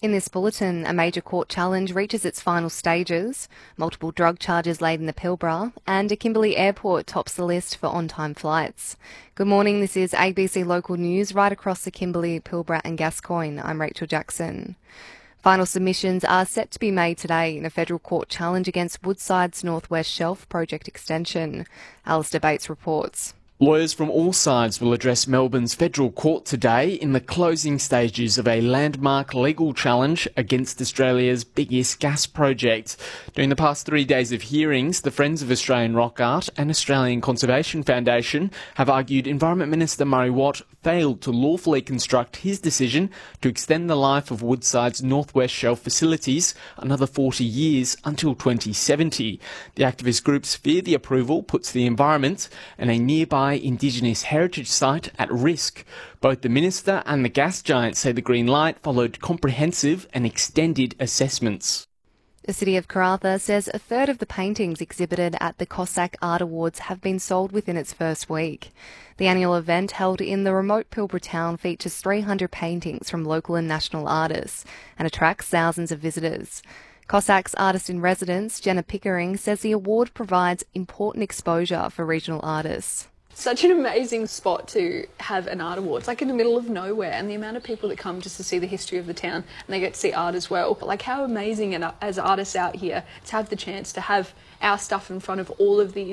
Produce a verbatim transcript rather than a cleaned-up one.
In this bulletin, a major court challenge reaches its final stages, multiple drug charges laid in the Pilbara, and a Kimberley airport tops the list for on-time flights. Good morning, this is A B C Local News right across the Kimberley, Pilbara and Gascoyne. I'm Rachel Jackson. Final submissions are set to be made today in a federal court challenge against Woodside's North West Shelf project extension. Alistair Bates reports. Lawyers from all sides will address Melbourne's federal court today in the closing stages of a landmark legal challenge against Australia's biggest gas project. During the past three days of hearings, the Friends of Australian Rock Art and Australian Conservation Foundation have argued Environment Minister Murray Watt failed to lawfully construct his decision to extend the life of Woodside's North West Shelf facilities another forty years until twenty seventy. The activist groups fear the approval puts the environment and a nearby Indigenous heritage site at risk. Both the minister and the gas giant say the green light followed comprehensive and extended assessments. The City of Karratha says a third of the paintings exhibited at the Cossack Art Awards have been sold within its first week. The annual event, held in the remote Pilbara town, features three hundred paintings from local and national artists and attracts thousands of visitors. Cossack's artist-in-residence, Jenna Pickering, says the award provides important exposure for regional artists. Such an amazing spot to have an art award. It's like in the middle of nowhere, and the amount of people that come just to see the history of the town, and they get to see art as well. But like, how amazing, and as artists out here, to have the chance to have our stuff in front of all of the